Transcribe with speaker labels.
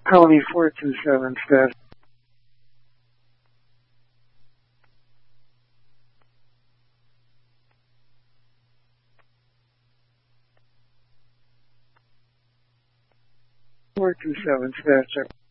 Speaker 1: County 427 staff. Four two seven staff check.